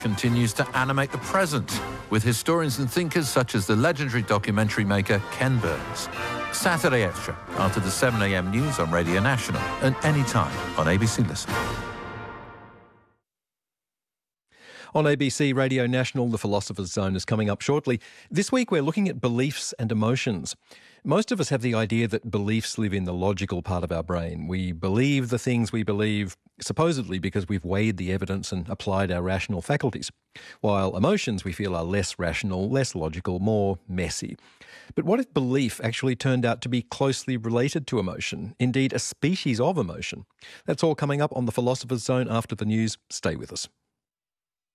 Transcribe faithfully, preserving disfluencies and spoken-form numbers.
continues to animate the present, with historians and thinkers such as the legendary documentary maker Ken Burns. Saturday Extra, after the seven a m news on Radio National, and anytime on A B C Listen. On A B C Radio National, The Philosopher's Zone is coming up shortly. This week we're looking at beliefs and emotions. Most of us have the idea that beliefs live in the logical part of our brain. We believe the things we believe, supposedly because we've weighed the evidence and applied our rational faculties. While emotions we feel are less rational, less logical, more messy. But what if belief actually turned out to be closely related to emotion, indeed a species of emotion? That's all coming up on The Philosopher's Zone after the news. Stay with us.